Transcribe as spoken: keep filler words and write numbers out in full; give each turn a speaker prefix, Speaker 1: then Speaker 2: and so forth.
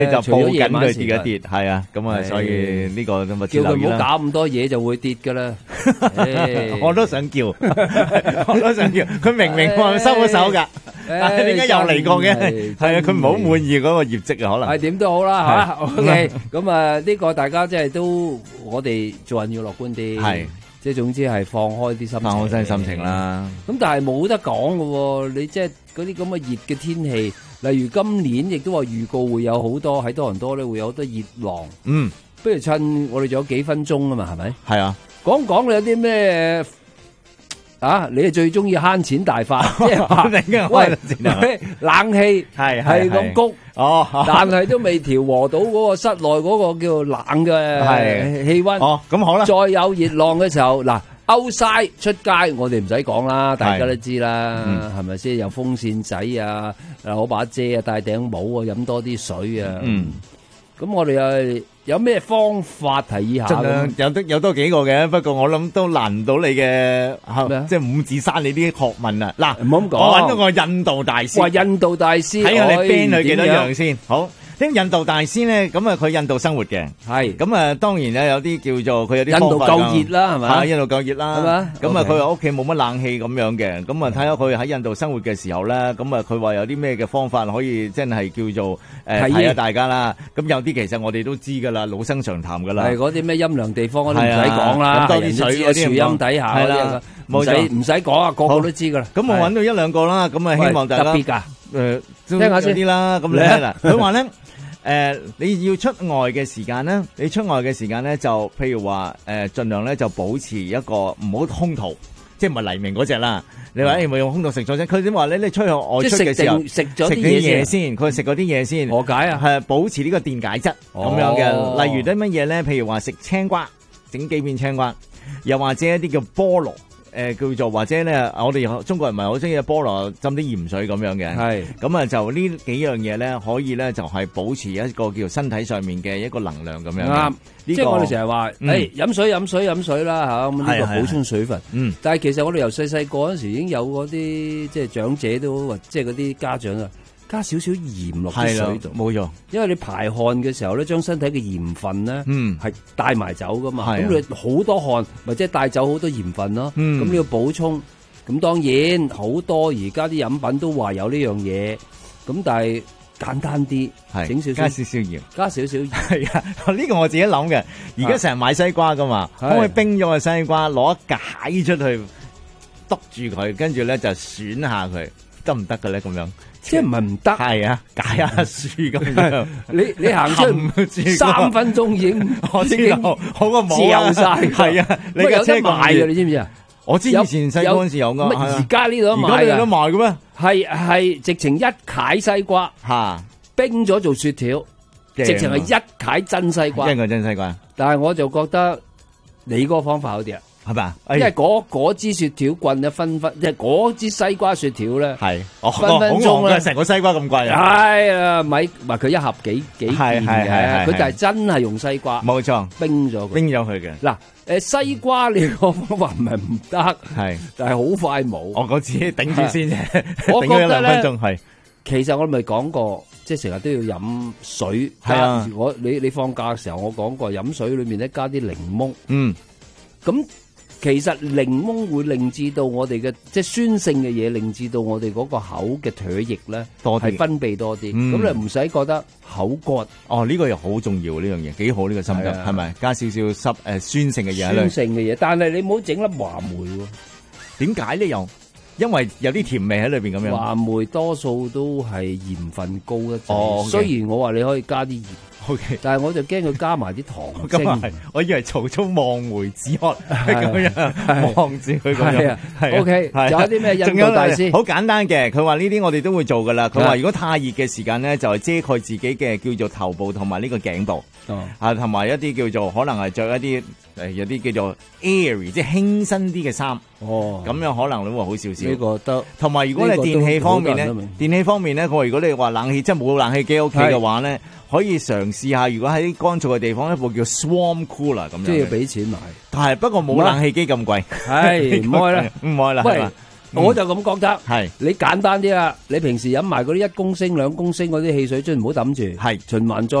Speaker 1: 你就抱緊佢跌一跌，係啊，咁啊，所以呢個咁啊，
Speaker 2: 叫佢唔好搞咁多嘢就會跌噶啦。
Speaker 1: 我都想叫，我都想叫，佢明明話收咗手噶，但係點解又嚟過嘅？係啊，佢唔好滿意嗰個業績啊，可能
Speaker 2: 係點都好啦吓。OK，咁啊呢個大家即係都我哋做人要樂觀啲，係即係總之係放開啲心情，
Speaker 1: 放開心情啦。
Speaker 2: 咁但係冇得講噶，你即係嗰啲咁嘅熱嘅天氣。例如今年亦都話預告會有好多喺多倫多咧會有好多熱浪，嗯，不如趁我哋仲有幾分鐘啊嘛，係咪？係啊，講講你有啲咩啊？你係最中意慳錢大法，即係話喂，冷氣係係咁谷哦，但係都未調和到嗰個室內嗰個叫冷嘅氣溫哦，咁好啦，再有熱浪嘅時候嗱。outside 出街，我哋唔使講啦，大家都知啦，係咪先？有風扇仔啊，攞把遮啊，戴頂帽啊，飲多啲水啊。嗯，咁我哋又有咩方法提議下？盡量
Speaker 1: 有得有多幾個嘅，不過我諗都難唔到你嘅，即係五指山你啲學問啊。嗱，唔好咁講，我揾到個印度大師。話
Speaker 2: 印度大師，
Speaker 1: 睇下你 band 佢幾多樣先。好。啲印度大師咧，咁啊佢印度生活嘅，係咁啊當然咧有啲叫做佢有啲方法㗎。印度夠熱啦，係咪？係印度夠熱啦，係嘛？咁啊佢話屋企冇乜冷氣咁樣嘅，咁啊睇下佢喺印度生活嘅時候咧，咁啊佢話有啲咩嘅方法可以真係叫做誒睇下大家啦。咁有啲其實我哋都知㗎啦，老生常談㗎啦。係嗰啲咩陰涼地方嗰啲唔使講啦，多啲水嗰啲樹蔭底下嗰啲，唔使唔使講啊，個個都知㗎啦。咁我揾到一兩個啦，咁啊希望大家特別㗎，誒聽下先啲啦。咁你睇啦，佢話咧。誒、呃，你要出外嘅時間咧，你出外嘅時間咧，就譬如話誒，盡、呃、量咧就保持一個唔好空肚，即係唔係黎明嗰隻啦。你話誒，咪、欸、用空肚食咗先？佢點話咧？你出去外出嘅時候
Speaker 2: 食咗啲嘢先，
Speaker 1: 佢食嗰啲嘢先。何解啊？係保持呢個電解質咁、哦、樣嘅。例如啲乜嘢咧？譬如話食青瓜，整幾片青瓜，又或者一啲叫菠蘿。誒、呃，叫做或者咧，我哋中國人唔係好中意菠蘿浸啲鹽水咁樣嘅，係咁啊，就呢幾樣嘢咧，可以咧就係、是、保持一個叫身體上面嘅一個能量咁樣。啱、嗯，即係我哋成日話，誒、嗯，飲、欸、水飲水飲水啦吓，咁呢個補充水分。嗯，但係其實我哋由細細個嗰陣時已經有嗰啲即係長者都或即係嗰啲家長啊。加少少鹽落啲水度，冇錯。因為你排汗嘅時候咧，將身體嘅鹽分咧，嗯，係帶埋走噶嘛。咁你好多汗，或者帶走好多鹽分咯。咁、嗯、你要補充。咁當然好多而家啲飲品都話有呢樣嘢。咁但係簡單啲，整少少加少少鹽，加少少鹽。係啊，呢、呢個我自己諗嘅。而家成日買西瓜噶嘛，可唔可以冰咗個西瓜，攞一解出去，篤住佢，跟住咧就選下佢，得唔得嘅咧？咁樣。即係唔係唔得？係啊，解下樹咁樣。你你行出三分鐘已經，我知道好過冇啊。晒係啊，你有得賣嘅，你知唔知啊？我知以前細個嗰陣時有噶。而家呢度都賣噶。而家你有得賣嘅咩？係係直情一解西瓜吓，冰咗做雪條，直情係一解真西瓜。真係真西瓜。但係我就覺得你嗰個方法好啲啊。係咪啊？因為嗰嗰支雪條棍咧分分，即係嗰支西瓜雪條咧，係分分鐘咧，成個西瓜咁貴啊！係啊，咪話佢一盒幾幾件嘅，佢就係真係用西瓜，冇錯，冰咗佢，冰咗佢嘅。嗱，誒，西瓜你個方法唔係唔得，係，但係好快冇。我嗰次頂住先啫，我覺得咧，係，其實我咪講過，即係成日都要飲水。係啊，我你你放假嘅時候，我講過飲水裏面咧加啲檸檬。嗯，咁。其實檸檬會令至到我哋嘅即係酸性嘅嘢，令至到我哋嗰個口嘅唾液咧多啲，係分泌多啲。咁、嗯、你唔使覺得口乾。哦，呢、這個又好重要呢樣嘢，幾好呢、這個心得，係咪？加少少濕誒、呃、酸性嘅嘢。酸性嘅嘢，但係你唔好整粒話梅喎。點解咧？又因為有啲甜味喺裏邊咁樣。話梅多數都係鹽分高一啲。哦，okay. 雖然我話你可以加啲鹽。O K， 但係我就驚佢加埋啲糖精。咁係，我以為曹操望梅止渴咁樣望住佢咁樣。O K，仲有啲咩印度大師？好簡單嘅，佢話呢啲我哋都會做噶啦。佢話如果太熱嘅時間咧，就係遮蓋自己嘅叫做頭部同埋呢個頸部。哦，啊，同埋一啲叫做可能係着一啲誒有啲叫做 airy 即係輕身啲嘅衫。哦，咁樣可能你會好少少。呢個得。同埋如果你電器方面咧，電器方面咧，佢話如果你話冷氣即係冇冷氣機屋企嘅話咧。可以嘗試下，如果喺乾燥嘅地方，一部叫 Swarm Cooler 咁樣，即係要俾錢買。但係不過冇冷氣機咁貴，係唔開啦，唔開啦。喂，
Speaker 2: 我就咁覺得。
Speaker 1: 係
Speaker 2: 你簡單啲啦，你平時飲埋嗰啲一公升、兩公升嗰啲汽水樽，唔好抌住，
Speaker 1: 係
Speaker 2: 循環再